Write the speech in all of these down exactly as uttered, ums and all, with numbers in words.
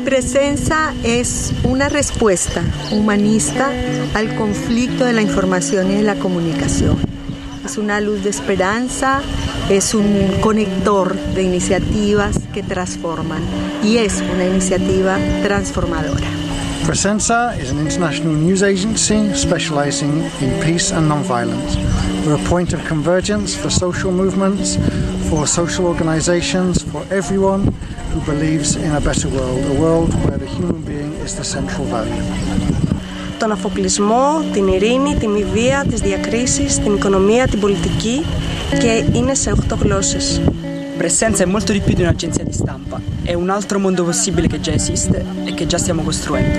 Presenza es una respuesta humanista al conflicto de la información y de la comunicación. Es una luz de esperanza, es un conector de iniciativas que transforman y es una iniciativa transformadora. Presenza is an international news agency specializing in peace and non-violence. We're a point of convergence for social movements, for social organizations, for everyone who believes in a better world, a world where the human being is the central value. Τον αφοπλισμό, την ειρήνη, τη μη βία, τις διακρίσεις, την οικονομία, την πολιτική και είναι σε otto γλώσσες. Presenza è molto di più di un'agenzia di stampa, è un altro mondo possibile che già esiste e che già stiamo costruendo.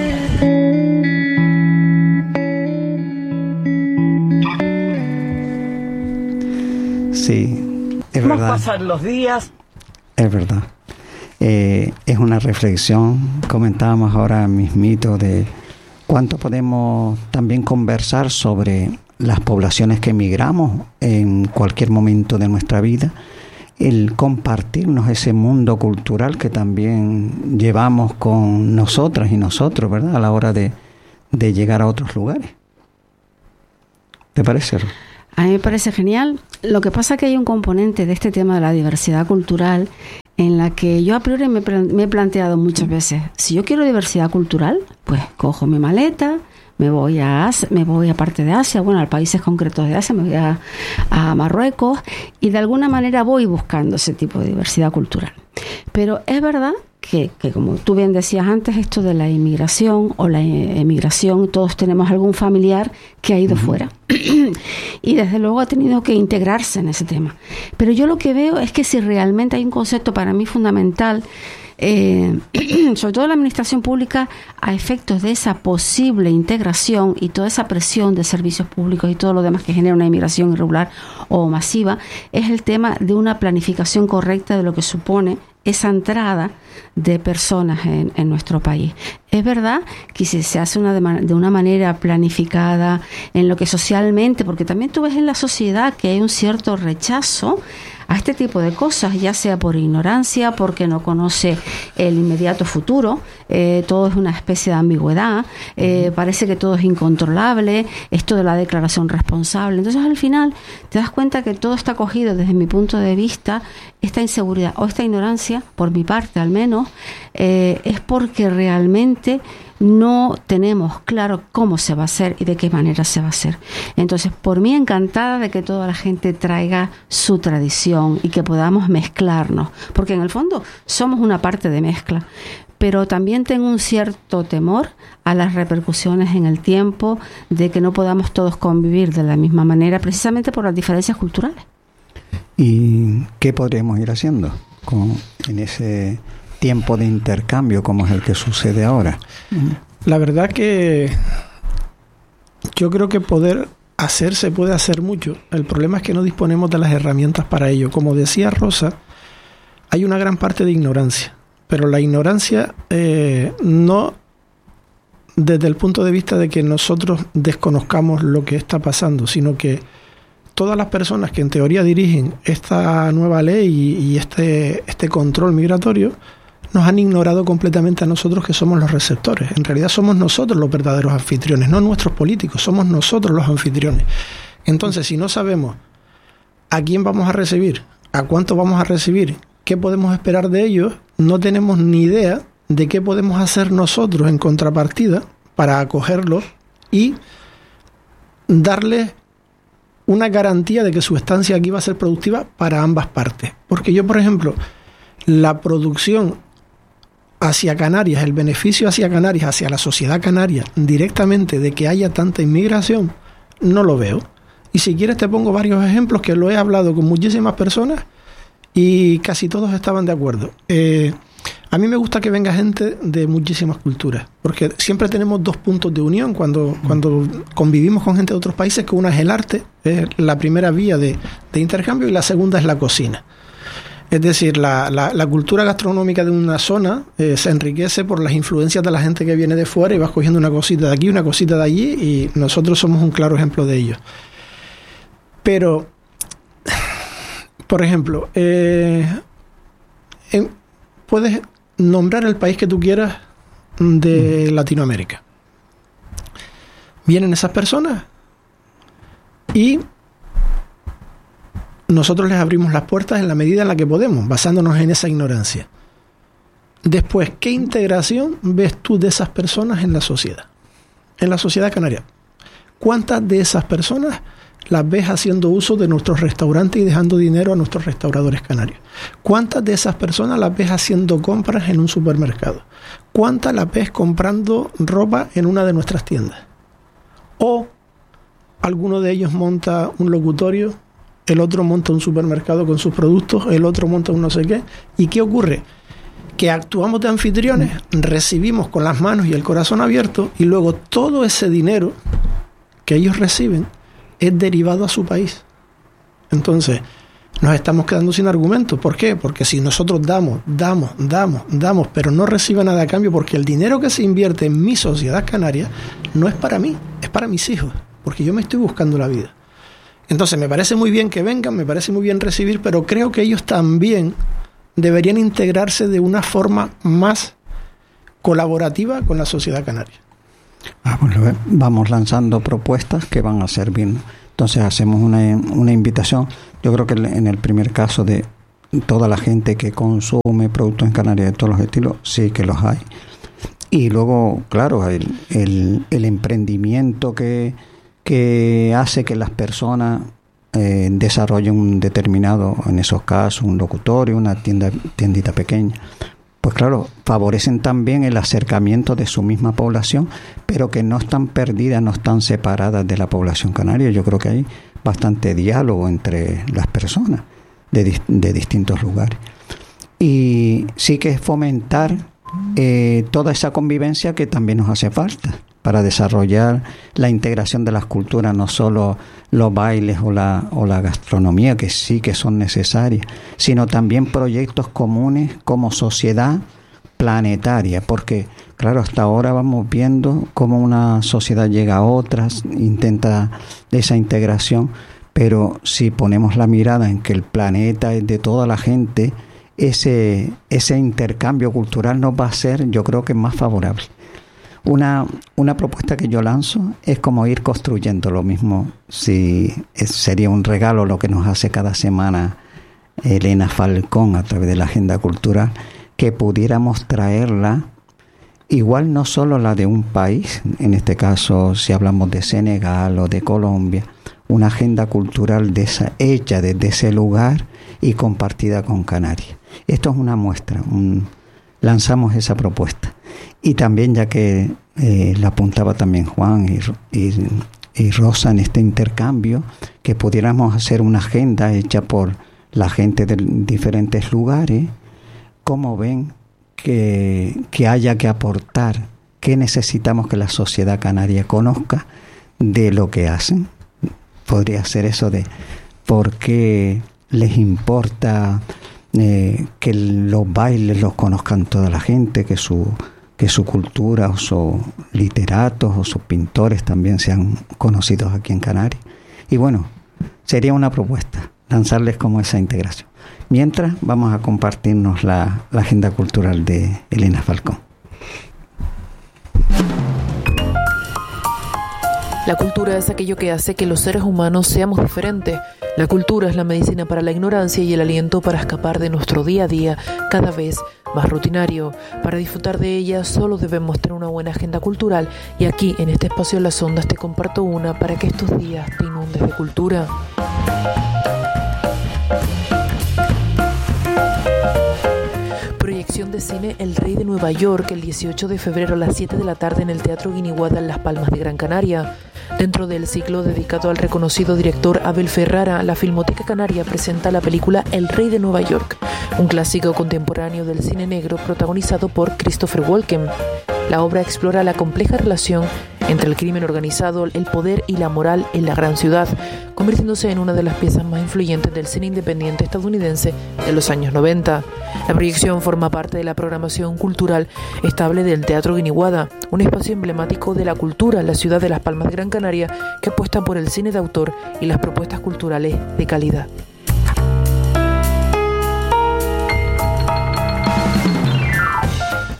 Sí, es Vamos verdad. a pasar los días. Es verdad. Eh, es una reflexión, comentábamos ahora mismito de cuánto podemos también conversar sobre las poblaciones que emigramos en cualquier momento de nuestra vida, el compartirnos ese mundo cultural que también llevamos con nosotras y nosotros, ¿verdad?, a la hora de, de llegar a otros lugares. ¿Te parece? A mí me parece genial. Lo que pasa es que hay un componente de este tema de la diversidad cultural en la que yo a priori me, me he planteado muchas veces, si yo quiero diversidad cultural, pues cojo mi maleta, me voy a Asia, me voy a parte de Asia, bueno, a países concretos de Asia, me voy a, a Marruecos y de alguna manera voy buscando ese tipo de diversidad cultural. Pero es verdad que, que como tú bien decías antes, esto de la inmigración o la emigración, todos tenemos algún familiar que ha ido uh-huh. fuera y desde luego ha tenido que integrarse en ese tema. Pero yo lo que veo es que si realmente hay un concepto para mí fundamental, Eh, sobre todo la administración pública, a efectos de esa posible integración y toda esa presión de servicios públicos y todo lo demás que genera una inmigración irregular o masiva, es el tema de una planificación correcta de lo que supone esa entrada de personas en, en nuestro país. Es verdad que si se hace una de, man- de una manera planificada en lo que socialmente, porque también tú ves en la sociedad que hay un cierto rechazo a este tipo de cosas, ya sea por ignorancia, porque no conoce el inmediato futuro, eh, todo es una especie de ambigüedad, eh, parece que todo es incontrolable, esto de la declaración responsable. Entonces al final te das cuenta que todo está cogido desde mi punto de vista, esta inseguridad o esta ignorancia, por mi parte al menos, eh, es porque realmente no tenemos claro cómo se va a hacer y de qué manera se va a hacer. Entonces, por mí encantada de que toda la gente traiga su tradición y que podamos mezclarnos, porque en el fondo somos una parte de mezcla, pero también tengo un cierto temor a las repercusiones en el tiempo de que no podamos todos convivir de la misma manera, precisamente por las diferencias culturales. ¿Y qué podríamos ir haciendo con, en ese tiempo de intercambio como es el que sucede ahora? La verdad que yo creo que poder hacer se puede hacer mucho. El problema es que no disponemos de las herramientas para ello. Como decía Rosa, hay una gran parte de ignorancia, pero la ignorancia eh, no desde el punto de vista de que nosotros desconozcamos lo que está pasando, sino que todas las personas que en teoría dirigen esta nueva ley y, y este, este control migratorio nos han ignorado completamente a nosotros, que somos los receptores. En realidad somos nosotros los verdaderos anfitriones, no nuestros políticos, somos nosotros los anfitriones. Entonces, si no sabemos a quién vamos a recibir, a cuánto vamos a recibir, qué podemos esperar de ellos, no tenemos ni idea de qué podemos hacer nosotros en contrapartida para acogerlos y darles una garantía de que su estancia aquí va a ser productiva para ambas partes. Porque yo, por ejemplo, la producción hacia Canarias, el beneficio hacia Canarias, hacia la sociedad canaria, directamente de que haya tanta inmigración, no lo veo. Y si quieres te pongo varios ejemplos que lo he hablado con muchísimas personas y casi todos estaban de acuerdo. Eh, a mí me gusta que venga gente de muchísimas culturas, porque siempre tenemos dos puntos de unión cuando, cuando convivimos con gente de otros países, que una es el arte, es la primera vía de, de intercambio, y la segunda es la cocina. Es decir, la, la, la cultura gastronómica de una zona eh, se enriquece por las influencias de la gente que viene de fuera y vas cogiendo una cosita de aquí, una cosita de allí, y nosotros somos un claro ejemplo de ello. Pero, por ejemplo, eh, en, puedes nombrar el país que tú quieras de Latinoamérica. Vienen esas personas y nosotros les abrimos las puertas en la medida en la que podemos, basándonos en esa ignorancia. Después, ¿qué integración ves tú de esas personas en la sociedad? En la sociedad canaria. ¿Cuántas de esas personas las ves haciendo uso de nuestros restaurantes y dejando dinero a nuestros restauradores canarios? ¿Cuántas de esas personas las ves haciendo compras en un supermercado? ¿Cuántas las ves comprando ropa en una de nuestras tiendas? ¿O alguno de ellos monta un locutorio, el otro monta un supermercado con sus productos, el otro monta un no sé qué? ¿Y qué ocurre? Que actuamos de anfitriones, recibimos con las manos y el corazón abierto, y luego todo ese dinero que ellos reciben es derivado a su país. Entonces, nos estamos quedando sin argumentos. ¿Por qué? Porque si nosotros damos, damos, damos, damos, pero no recibe nada a cambio, porque el dinero que se invierte en mi sociedad canaria no es para mí, es para mis hijos, porque yo me estoy buscando la vida. Entonces, me parece muy bien que vengan, me parece muy bien recibir, pero creo que ellos también deberían integrarse de una forma más colaborativa con la sociedad canaria. Ah, pues vamos lanzando propuestas que van a servir. Entonces hacemos una, una invitación. Yo creo que en el primer caso de toda la gente que consume productos en Canarias de todos los estilos, sí que los hay. Y luego, claro, el, el, el emprendimiento que, que hace que las personas eh, desarrollen un determinado, en esos casos, un locutorio, una tienda, tiendita pequeña. Pues claro, favorecen también el acercamiento de su misma población, pero que no están perdidas, no están separadas de la población canaria. Yo creo que hay bastante diálogo entre las personas de, de distintos lugares. Y sí que es fomentar eh, toda esa convivencia que también nos hace falta para desarrollar la integración de las culturas, no solo los bailes o la, o la gastronomía, que sí que son necesarias, sino también proyectos comunes como sociedad planetaria, porque claro, hasta ahora vamos viendo cómo una sociedad llega a otras, intenta esa integración, pero si ponemos la mirada en que el planeta es de toda la gente, ese, ese intercambio cultural nos va a ser, yo creo que más favorable. Una, una propuesta que yo lanzo es como ir construyendo lo mismo. Si es, sería un regalo lo que nos hace cada semana Elena Falcón a través de la agenda cultural, que pudiéramos traerla, igual no solo la de un país, en este caso si hablamos de Senegal o de Colombia, una agenda cultural de esa, hecha desde ese lugar y compartida con Canarias. Esto es una muestra, un, lanzamos esa propuesta. Y también, ya que eh, la apuntaba también Juan y, y, y Rosa en este intercambio, que pudiéramos hacer una agenda hecha por la gente de diferentes lugares, cómo ven que, que haya que aportar, qué necesitamos que la sociedad canaria conozca de lo que hacen. Podría ser eso de por qué les importa eh, que los bailes los conozcan toda la gente, que su que su cultura o sus literatos o sus pintores también sean conocidos aquí en Canarias. Y bueno, sería una propuesta, lanzarles como esa integración. Mientras, vamos a compartirnos la, la agenda cultural de Elena Falcón. La cultura es aquello que hace que los seres humanos seamos diferentes. La cultura es la medicina para la ignorancia y el aliento para escapar de nuestro día a día, cada vez más rutinario. Para disfrutar de ella solo debemos tener una buena agenda cultural, y aquí en este espacio de las ondas te comparto una para que estos días te inundes de cultura. Proyección de cine El Rey de Nueva York el dieciocho de febrero a las siete de la tarde en el Teatro Guiniguada en Las Palmas de Gran Canaria. Dentro del ciclo dedicado al reconocido director Abel Ferrara, la Filmoteca Canaria presenta la película El Rey de Nueva York, un clásico contemporáneo del cine negro protagonizado por Christopher Walken. La obra explora la compleja relación entre el crimen organizado, el poder y la moral en la gran ciudad, convirtiéndose en una de las piezas más influyentes del cine independiente estadounidense de los años noventa. La proyección forma parte de la programación cultural estable del Teatro Guiniguada, un espacio emblemático de la cultura en la ciudad de Las Palmas de Gran Canaria que apuesta por el cine de autor y las propuestas culturales de calidad.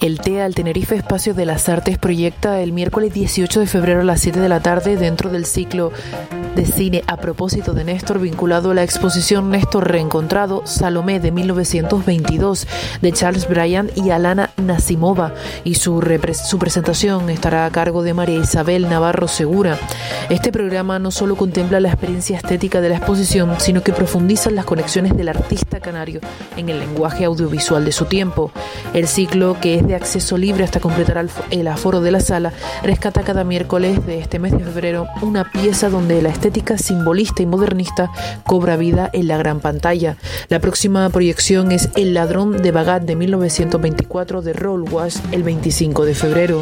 El T E A, el Tenerife Espacio de las Artes, proyecta el miércoles dieciocho de febrero a las siete de la tarde dentro del ciclo de cine A propósito de Néstor, vinculado a la exposición Néstor Reencontrado, Salomé de mil novecientos veintidós, de Charles Bryant y Alana Nasimova, y su, repre- su presentación estará a cargo de María Isabel Navarro Segura. Este programa no solo contempla la experiencia estética de la exposición, sino que profundiza en las conexiones del artista canario en el lenguaje audiovisual de su tiempo. El ciclo, que es de acceso libre hasta completar el aforo de la sala, rescata cada miércoles de este mes de febrero una pieza donde la estética simbolista y modernista cobra vida en la gran pantalla. La próxima proyección es El ladrón de Bagdad de mil novecientos veinticuatro de Raoul Walsh el veinticinco de febrero.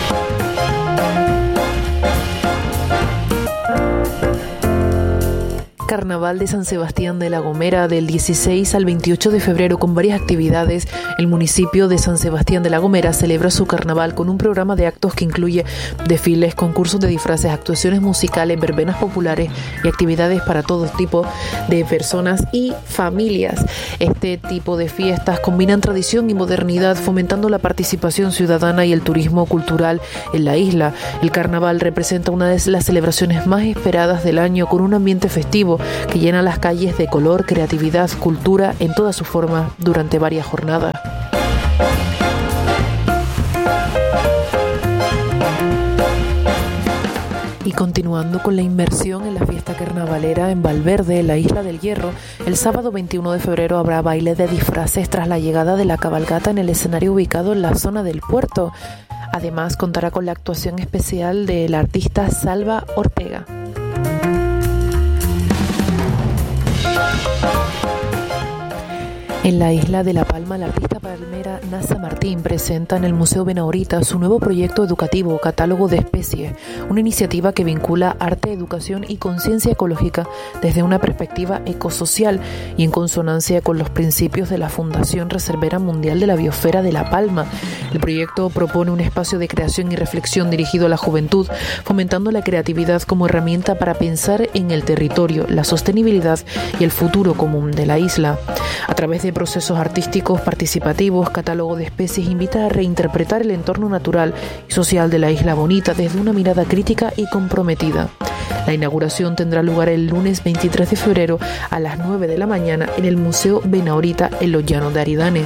Carnaval de San Sebastián de la Gomera del dieciséis al veintiocho de febrero con varias actividades. El municipio de San Sebastián de la Gomera celebra su carnaval con un programa de actos que incluye desfiles, concursos de disfraces, actuaciones musicales, verbenas populares y actividades para todo tipo de personas y familias. Este tipo de fiestas combinan tradición y modernidad, fomentando la participación ciudadana y el turismo cultural en la isla. El carnaval representa una de las celebraciones más esperadas del año, con un ambiente festivo que llena las calles de color, creatividad, cultura en todas sus formas durante varias jornadas. Y continuando con la inmersión en la fiesta carnavalera en Valverde, la Isla del Hierro, el sábado veintiuno de febrero habrá baile de disfraces tras la llegada de la cabalgata en el escenario ubicado en la zona del puerto. Además, contará con la actuación especial del artista Salva Ortega. En la isla de La Palma, la artista palmera Nasa Martín presenta en el Museo Benaurita su nuevo proyecto educativo, Catálogo de Especies, una iniciativa que vincula arte, educación y conciencia ecológica desde una perspectiva ecosocial y en consonancia con los principios de la Fundación Reservera Mundial de la Biosfera de La Palma. El proyecto propone un espacio de creación y reflexión dirigido a la juventud, fomentando la creatividad como herramienta para pensar en el territorio, la sostenibilidad y el futuro común de la isla. A través de procesos artísticos participativos, Catálogo de Especies invita a reinterpretar el entorno natural y social de la Isla Bonita desde una mirada crítica y comprometida. La inauguración tendrá lugar el lunes veintitrés de febrero a las nueve de la mañana en el Museo Benaurita en los Llanos de Aridane.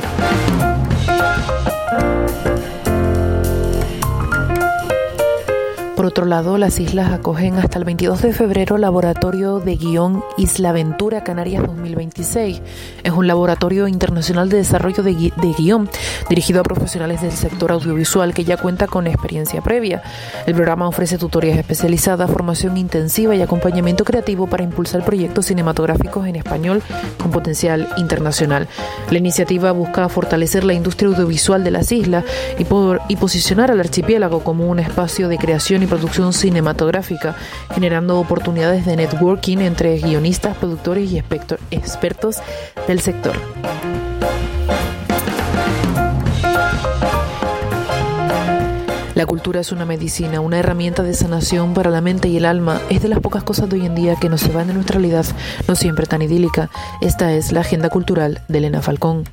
Por otro lado, las islas acogen hasta el veintidós de febrero Laboratorio de Guión Isla Aventura Canarias dos mil veintiséis. Es un laboratorio internacional de desarrollo de, gui- de guión dirigido a profesionales del sector audiovisual que ya cuenta con experiencia previa. El programa ofrece tutorías especializadas, formación intensiva y acompañamiento creativo para impulsar proyectos cinematográficos en español con potencial internacional. La iniciativa busca fortalecer la industria audiovisual de las islas y, por, y posicionar al archipiélago como un espacio de creación y producción cinematográfica, generando oportunidades de networking entre guionistas, productores y espector, expertos del sector. La cultura es una medicina, una herramienta de sanación para la mente y el alma. Es de las pocas cosas de hoy en día que nos separan de nuestra realidad, no siempre tan idílica. Esta es la agenda cultural de Elena Falcón.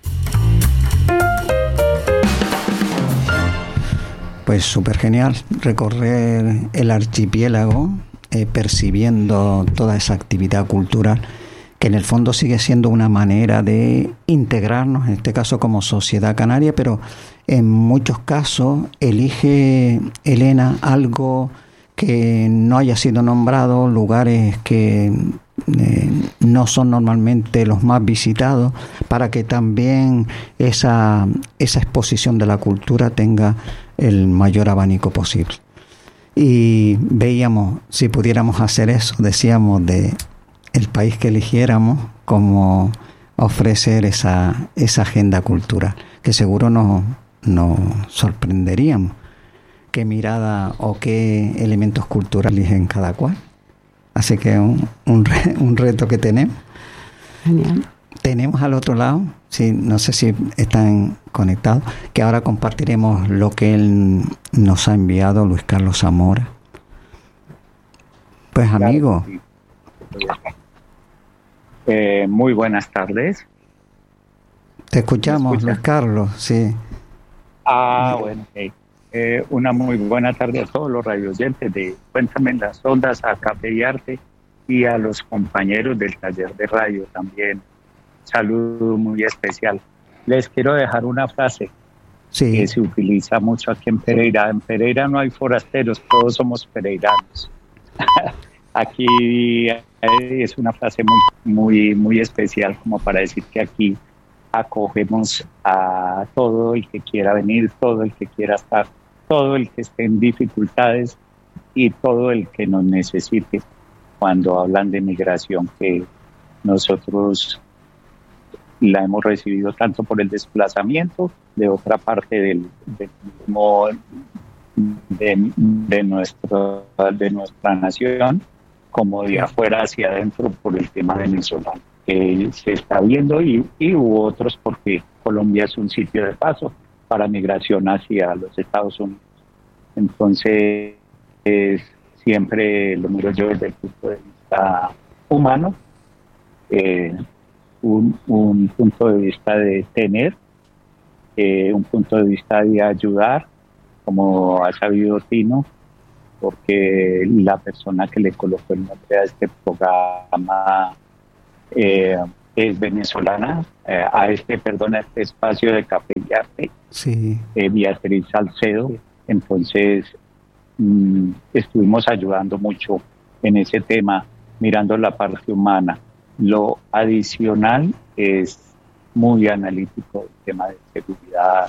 Pues súper genial recorrer el archipiélago eh, percibiendo toda esa actividad cultural que en el fondo sigue siendo una manera de integrarnos, en este caso como sociedad canaria, pero en muchos casos elige Elena algo que no haya sido nombrado, lugares que eh, no son normalmente los más visitados, para que también esa, esa exposición de la cultura tenga el mayor abanico posible. Y veíamos, si pudiéramos hacer eso, decíamos, de el país que eligiéramos, como ofrecer esa, esa agenda cultural, que seguro nos, nos sorprenderíamos qué mirada o qué elementos culturales eligen cada cual. Así que un, un, re, un reto que tenemos. Genial. Tenemos al otro lado, sí, no sé si están conectados, que ahora compartiremos lo que él nos ha enviado, Luis Carlos Zamora. Pues amigo. Eh, muy buenas tardes. Te escuchamos, Luis Carlos, sí. Ah, bueno, okay. eh, una muy buena tarde a todos los radioyentes de Cuéntame en las Ondas, a Café y Arte y a los compañeros del taller de radio también. Saludo muy especial. Les quiero dejar una frase sí. que se utiliza mucho aquí en Pereira. En Pereira no hay forasteros, todos somos pereiranos. Aquí es una frase muy, muy, muy especial como para decir que aquí acogemos a todo el que quiera venir, todo el que quiera estar, todo el que esté en dificultades y todo el que nos necesite cuando hablan de migración, que nosotros la hemos recibido tanto por el desplazamiento de otra parte del, del mismo, de, de, nuestro, de nuestra nación, como de afuera hacia adentro por el tema venezolano, que se está viendo, y, y hubo otros porque Colombia es un sitio de paso para migración hacia los Estados Unidos. Entonces, es, siempre lo miro yo desde el punto de vista humano, eh, un, un punto de vista de tener, eh, un punto de vista de ayudar, como ha sabido Tino, porque la persona que le colocó el nombre a este programa eh, es venezolana, eh, a este, perdón, a este espacio de Café y Arte, sí. eh, Beatriz Salcedo. Entonces mmm, estuvimos ayudando mucho en ese tema, mirando la parte humana. Lo adicional es muy analítico, el tema de seguridad,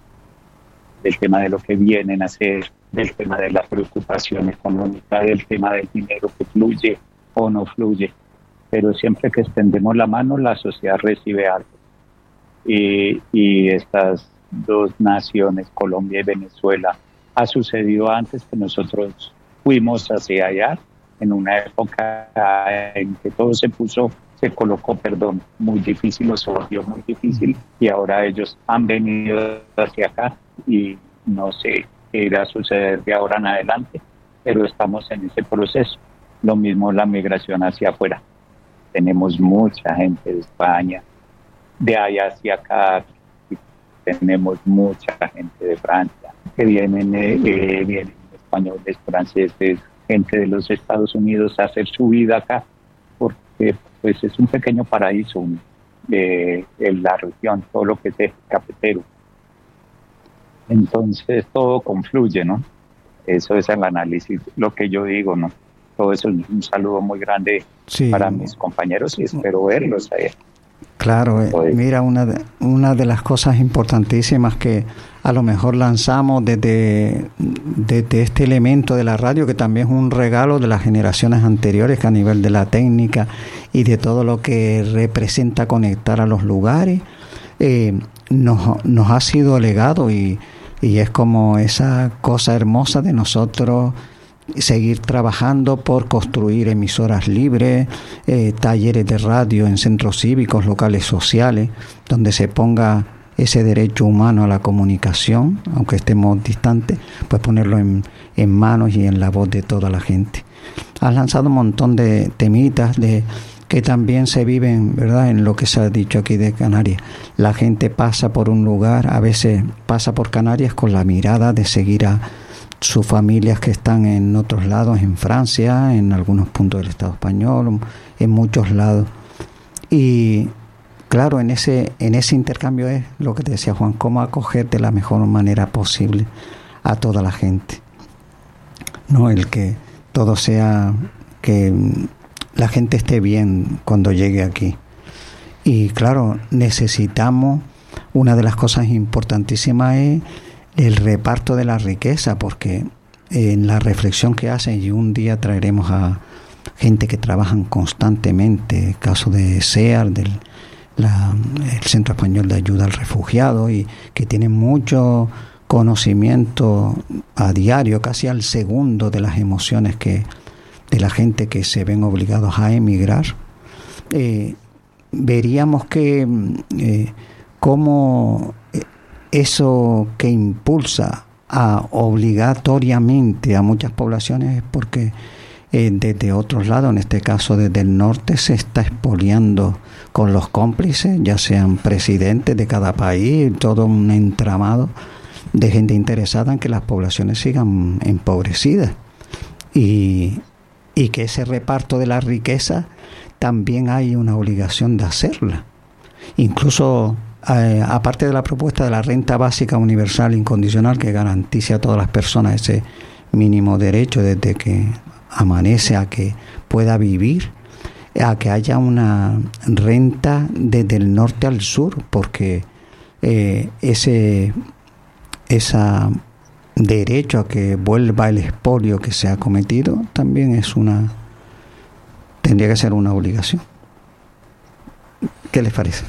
del tema de lo que vienen a hacer, del tema de la preocupación económica, del tema del dinero que fluye o no fluye. Pero siempre que extendemos la mano, la sociedad recibe algo. Y, y estas dos naciones, Colombia y Venezuela, ha sucedido antes que nosotros fuimos hacia allá, en una época en que todo se puso, se colocó, perdón, muy difícil, o se volvió muy difícil, y ahora ellos han venido hacia acá y no sé qué irá a suceder de ahora en adelante, pero estamos en ese proceso. Lo mismo la migración hacia afuera. Tenemos mucha gente de España, de allá hacia acá, tenemos mucha gente de Francia, que vienen, eh, eh, vienen españoles, franceses, gente de los Estados Unidos a hacer su vida acá, porque pues es un pequeño paraíso de, de la región, todo lo que es el cafetero. Entonces todo confluye, ¿no? Eso es el análisis, lo que yo digo, ¿no? Todo eso es un saludo muy grande sí. para mis compañeros y espero verlos ahí. Claro, eh, mira, una de, una de las cosas importantísimas que a lo mejor lanzamos desde, desde este elemento de la radio, que también es un regalo de las generaciones anteriores, que a nivel de la técnica y de todo lo que representa conectar a los lugares, eh, nos, nos ha sido legado, y, y es como esa cosa hermosa de nosotros seguir trabajando por construir emisoras libres, eh, talleres de radio en centros cívicos, locales sociales, donde se ponga ese derecho humano a la comunicación, aunque estemos distantes, pues ponerlo en, en manos y en la voz de toda la gente. Has lanzado un montón de temitas de que también se viven, ¿verdad?, en lo que se ha dicho aquí de Canarias. La gente pasa por un lugar, a veces pasa por Canarias con la mirada de seguir a sus familias que están en otros lados, en Francia, en algunos puntos del Estado español, en muchos lados. Y claro, en ese en ese intercambio es lo que te decía Juan, cómo acoger de la mejor manera posible a toda la gente. No el que todo sea, que la gente esté bien cuando llegue aquí. Y claro, necesitamos, una de las cosas importantísimas es el reparto de la riqueza, porque en la reflexión que hacen, y un día traeremos a gente que trabajan constantemente, el caso de SEAR, del la, el Centro Español de Ayuda al Refugiado, y que tienen mucho conocimiento a diario, casi al segundo, de las emociones que de la gente que se ven obligados a emigrar. Eh, veríamos que eh, cómo eso que impulsa a obligatoriamente a muchas poblaciones es porque eh, desde otros lados, en este caso desde el norte, se está expoliando con los cómplices, ya sean presidentes de cada país, todo un entramado de gente interesada en que las poblaciones sigan empobrecidas y, y que ese reparto de la riqueza también hay una obligación de hacerla. Incluso eh, aparte de la propuesta de la renta básica universal incondicional que garantice a todas las personas ese mínimo derecho desde que amanece a que pueda vivir, a que haya una renta desde el norte al sur, porque eh, ese esa derecho a que vuelva el expolio que se ha cometido también es una tendría que ser una obligación. ¿Qué les parece?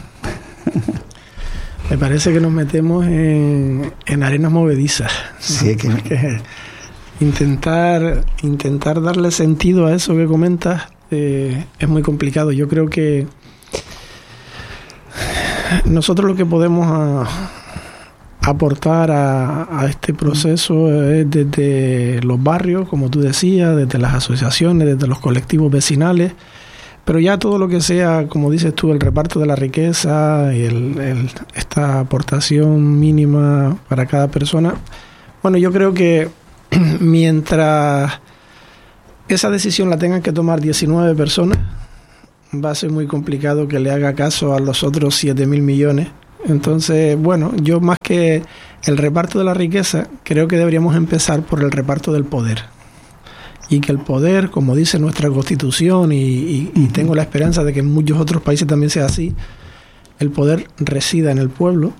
Me parece que nos metemos en, en arenas movedizas. Sí, que... Porque intentar intentar darle sentido a eso que comentas eh, es muy complicado. Yo creo que nosotros lo que podemos a, aportar a, a este proceso es desde los barrios, como tú decías, desde las asociaciones, desde los colectivos vecinales, pero ya todo lo que sea, como dices tú, el reparto de la riqueza y el, el, esta aportación mínima para cada persona. Bueno, yo creo que mientras esa decisión la tengan que tomar diecinueve personas, va a ser muy complicado que le haga caso a los otros siete mil millones. Entonces, bueno, yo más que el reparto de la riqueza, creo que deberíamos empezar por el reparto del poder. Y que el poder, como dice nuestra Constitución, y, y, y tengo la esperanza de que en muchos otros países también sea así, el poder resida en el pueblo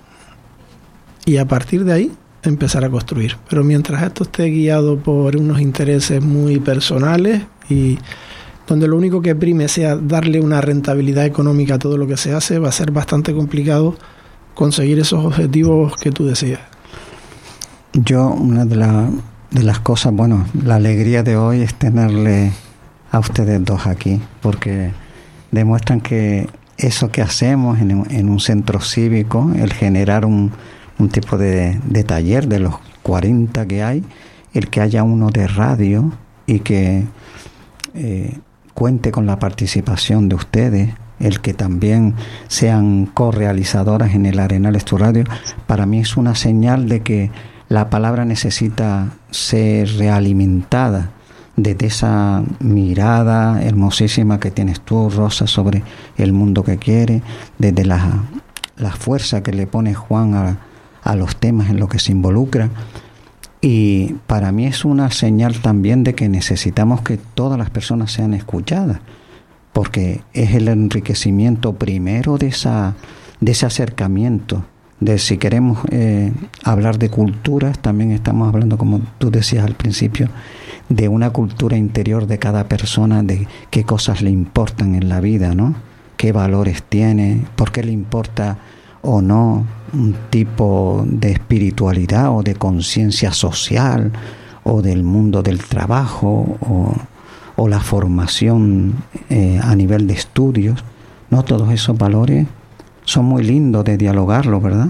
y a partir de ahí empezar a construir. Pero mientras esto esté guiado por unos intereses muy personales y donde lo único que prime sea darle una rentabilidad económica a todo lo que se hace, va a ser bastante complicado conseguir esos objetivos que tú decías. Yo, una de, la, de las cosas, bueno, la alegría de hoy es tenerle a ustedes dos aquí, porque demuestran que eso que hacemos en, en un centro cívico, el generar un, un tipo de, de taller de los cuarenta que hay, el que haya uno de radio y que eh, cuente con la participación de ustedes, el que también sean correalizadoras en el Arenal Es Tu Radio, para mí es una señal de que la palabra necesita ser realimentada desde esa mirada hermosísima que tienes tú, Rosa, sobre el mundo que quiere, desde la, la fuerza que le pone Juan a, a los temas en los que se involucra. Y para mí es una señal también de que necesitamos que todas las personas sean escuchadas, porque es el enriquecimiento primero de esa de ese acercamiento. De si queremos eh, hablar de culturas, también estamos hablando, como tú decías al principio, de una cultura interior de cada persona, de qué cosas le importan en la vida, ¿no? Qué valores tiene, por qué le importa o no un tipo de espiritualidad o de conciencia social o del mundo del trabajo o, o la formación eh, a nivel de estudios, ¿no? Todos esos valores son muy lindos de dialogarlo, ¿verdad?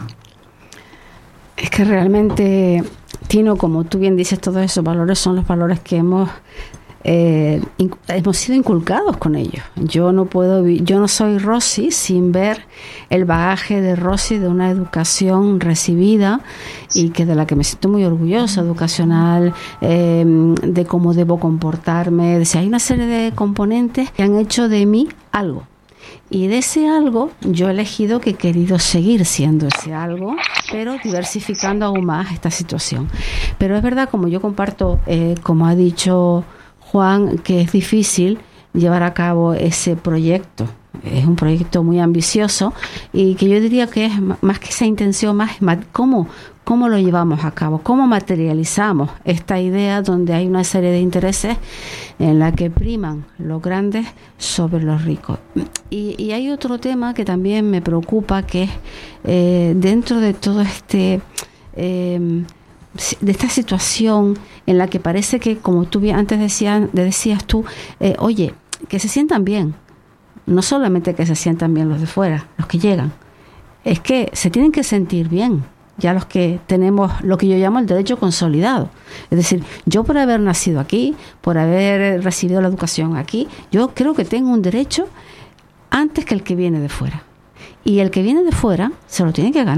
Es que realmente, Tino, como tú bien dices, todos esos valores son los valores que hemos eh, inc- hemos sido inculcados con ellos. Yo no puedo, yo no soy Rosy sin ver el bagaje de Rosy de una educación recibida y que de la que me siento muy orgullosa, educacional, eh, de cómo debo comportarme. De si hay una serie de componentes que han hecho de mí algo. Y de ese algo yo he elegido que he querido seguir siendo ese algo, pero diversificando aún más esta situación. Pero es verdad, como yo comparto, eh, como ha dicho Juan, que es difícil llevar a cabo ese proyecto. Es un proyecto muy ambicioso y que yo diría que es más que esa intención, más cómo, cómo lo llevamos a cabo, cómo materializamos esta idea donde hay una serie de intereses en la que priman los grandes sobre los ricos. Y, y hay otro tema que también me preocupa, que es eh, dentro de todo este... Eh, de esta situación en la que parece que, como tú antes decías, decías tú, eh, oye, que se sientan bien. No solamente que se sientan bien los de fuera, los que llegan, es que se tienen que sentir bien, ya los que tenemos lo que yo llamo el derecho consolidado. Es decir, yo por haber nacido aquí, por haber recibido la educación aquí, yo creo que tengo un derecho antes que el que viene de fuera. Y el que viene de fuera se lo tiene que ganar,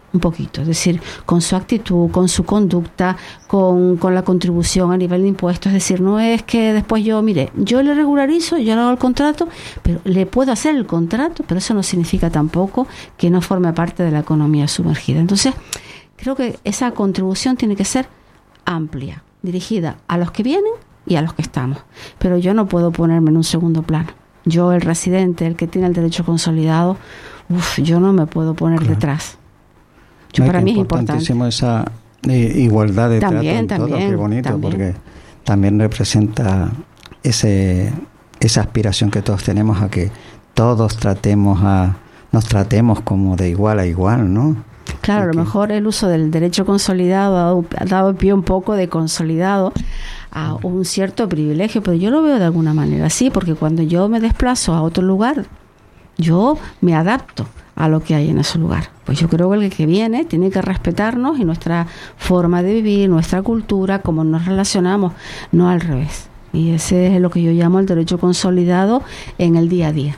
un poquito, es decir, con su actitud, con su conducta, con, con la contribución a nivel de impuestos. Es decir, no es que después yo, mire, yo le regularizo, yo le hago el contrato, pero le puedo hacer el contrato, pero eso no significa tampoco que no forme parte de la economía sumergida. Entonces, creo que esa contribución tiene que ser amplia, dirigida a los que vienen y a los que estamos. Pero yo no puedo ponerme en un segundo plano. Yo, el residente, el que tiene el derecho consolidado, uf, yo no me puedo poner claro. detrás. Yo, no, para mí es importantísimo esa eh, igualdad de también, trato en también, todo, qué bonito, también. Porque también representa ese esa aspiración que todos tenemos a que todos tratemos a nos tratemos como de igual a igual, ¿no? Claro, a lo mejor el uso del derecho consolidado ha dado, ha dado pie un poco de consolidado a un cierto privilegio, pero yo lo veo de alguna manera así, porque cuando yo me desplazo a otro lugar, yo me adapto a lo que hay en ese lugar. Pues yo creo que el que viene tiene que respetarnos y nuestra forma de vivir, nuestra cultura, cómo nos relacionamos, no al revés. Y ese es lo que yo llamo el derecho consolidado en el día a día.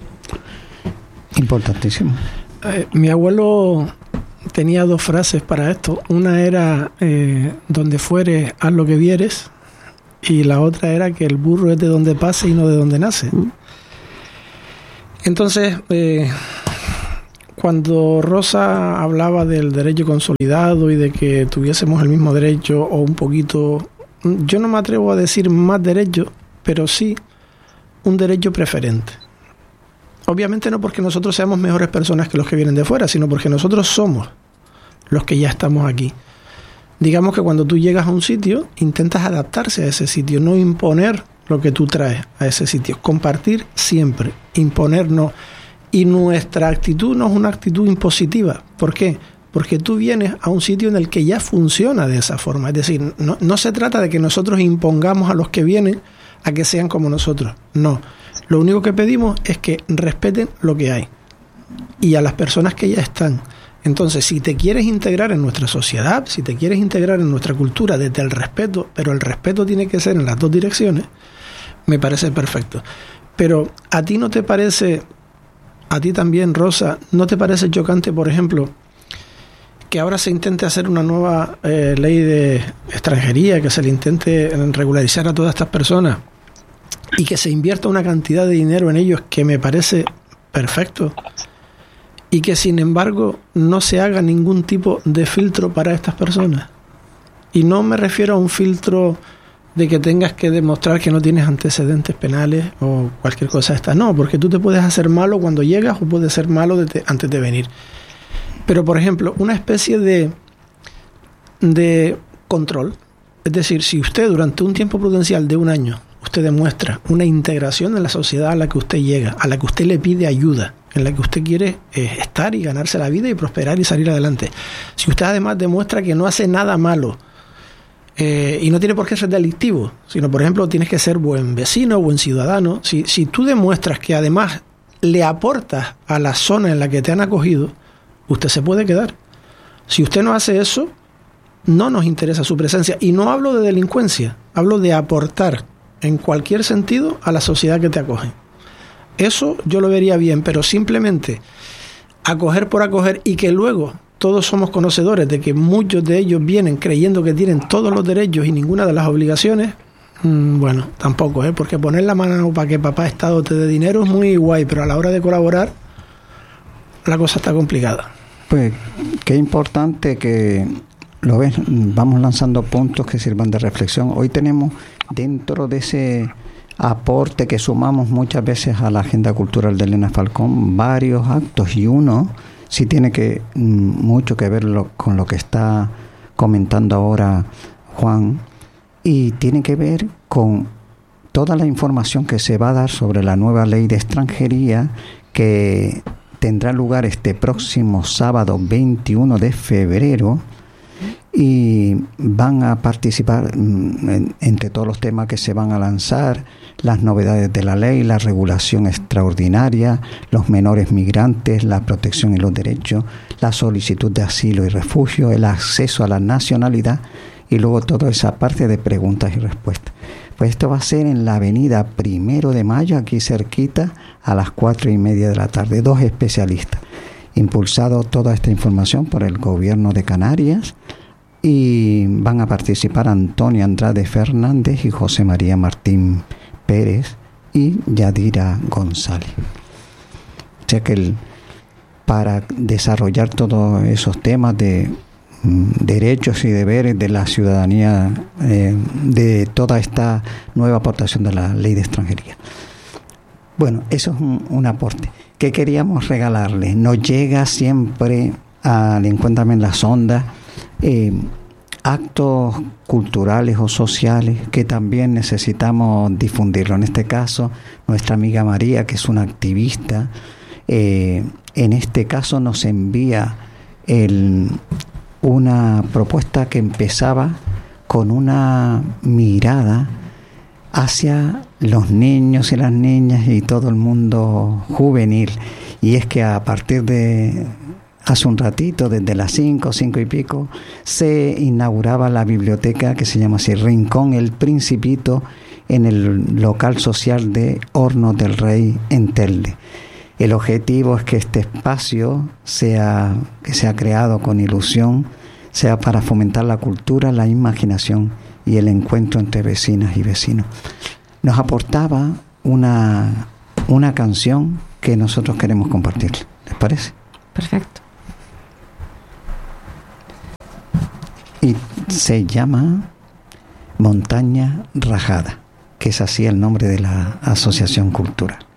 Importantísimo. Eh, mi abuelo tenía dos frases para esto. Una era eh, donde fueres, haz lo que vieres, y la otra era que el burro es de donde pase y no de donde nace. Entonces, eh, cuando Rosa hablaba del derecho consolidado y de que tuviésemos el mismo derecho o un poquito, yo no me atrevo a decir más derecho, pero sí un derecho preferente. Obviamente no porque nosotros seamos mejores personas que los que vienen de fuera, sino porque nosotros somos los que ya estamos aquí. Digamos que cuando tú llegas a un sitio, intentas adaptarse a ese sitio, no imponer lo que tú traes a ese sitio. Compartir siempre, imponer no. Y nuestra actitud no es una actitud impositiva. ¿Por qué? Porque tú vienes a un sitio en el que ya funciona de esa forma. Es decir, no, no se trata de que nosotros impongamos a los que vienen a que sean como nosotros. No. Lo único que pedimos es que respeten lo que hay y a las personas que ya están. Entonces, si te quieres integrar en nuestra sociedad, si te quieres integrar en nuestra cultura desde el respeto, pero el respeto tiene que ser en las dos direcciones, me parece perfecto. Pero ¿a ti no te parece, a ti también, Rosa, no te parece chocante, por ejemplo, que ahora se intente hacer una nueva eh, ley de extranjería, que se le intente regularizar a todas estas personas y que se invierta una cantidad de dinero en ellos que me parece perfecto, y que sin embargo no se haga ningún tipo de filtro para estas personas? Y no me refiero a un filtro de que tengas que demostrar que no tienes antecedentes penales o cualquier cosa esta. No, porque tú te puedes hacer malo cuando llegas o puedes ser malo de te, antes de venir. Pero, por ejemplo, una especie de, de control. Es decir, si usted durante un tiempo prudencial de un año, usted demuestra una integración en la sociedad a la que usted llega, a la que usted le pide ayuda, en la que usted quiere eh, estar y ganarse la vida y prosperar y salir adelante. Si usted además demuestra que no hace nada malo, eh, y no tiene por qué ser delictivo, sino, por ejemplo, tienes que ser buen vecino, buen ciudadano, si, si tú demuestras que además le aportas a la zona en la que te han acogido, usted se puede quedar. Si usted no hace eso, no nos interesa su presencia. Y no hablo de delincuencia, hablo de aportar en cualquier sentido a la sociedad que te acoge. Eso yo lo vería bien, pero simplemente acoger por acoger, y que luego todos somos conocedores de que muchos de ellos vienen creyendo que tienen todos los derechos y ninguna de las obligaciones, mmm, bueno, tampoco, ¿eh? Porque poner la mano para que papá Estado te dé dinero es muy guay, pero a la hora de colaborar la cosa está complicada. Pues qué importante que lo ves, vamos lanzando puntos que sirvan de reflexión. Hoy tenemos dentro de ese aporte que sumamos muchas veces a la agenda cultural de Elena Falcón varios actos, y uno sí tiene que mucho que ver lo, con lo que está comentando ahora Juan, y tiene que ver con toda la información que se va a dar sobre la nueva ley de extranjería que tendrá lugar este próximo sábado veintiuno de febrero, y van a participar en, entre todos los temas que se van a lanzar, las novedades de la ley, la regulación extraordinaria, los menores migrantes, la protección y los derechos, la solicitud de asilo y refugio, el acceso a la nacionalidad, y luego toda esa parte de preguntas y respuestas. Pues esto va a ser en la avenida Primero de Mayo, aquí cerquita, a las cuatro y media de la tarde, dos especialistas. impulsado toda esta información por el gobierno de Canarias, y van a participar Antonio Andrade Fernández y José María Martín Pérez y Yadira González. O sea que el, para desarrollar todos esos temas de mm, derechos y deberes de la ciudadanía, eh, de toda esta nueva aportación de la ley de extranjería. Bueno, eso es un, un aporte. ¿Qué queríamos regalarles? Nos llega siempre al Encuéntrame en las Ondas eh, actos culturales o sociales que también necesitamos difundirlo. En este caso, nuestra amiga María, que es una activista, eh, en este caso nos envía el, una propuesta que empezaba con una mirada hacia los niños y las niñas y todo el mundo juvenil. Y es que a partir de hace un ratito, desde las cinco, cinco y pico, se inauguraba la biblioteca que se llama así, Rincón El Principito, en el local social de Hornos del Rey en Telde. El objetivo es que este espacio sea, que sea creado con ilusión, sea para fomentar la cultura, la imaginación y el encuentro entre vecinas y vecinos. Nos aportaba una, una canción que nosotros queremos compartir. ¿Les parece? Perfecto. Y se llama Montaña Rajada, que es así el nombre de la asociación cultural.